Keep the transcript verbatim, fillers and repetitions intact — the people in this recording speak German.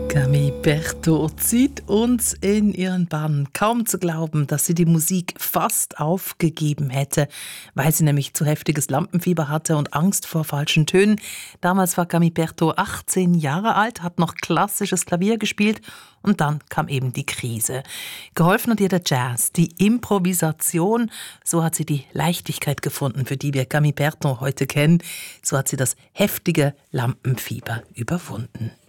Camille Berthaud zieht uns in ihren Bann. Kaum zu glauben, dass sie die Musik fast aufgegeben hätte, weil sie nämlich zu heftiges Lampenfieber hatte und Angst vor falschen Tönen. Damals war Camille Berthaud achtzehn Jahre alt, hat noch klassisches Klavier gespielt und dann kam eben die Krise. Geholfen hat ihr der Jazz, die Improvisation. So hat sie die Leichtigkeit gefunden, für die wir Camille Berthaud heute kennen. So hat sie das heftige Lampenfieber überwunden.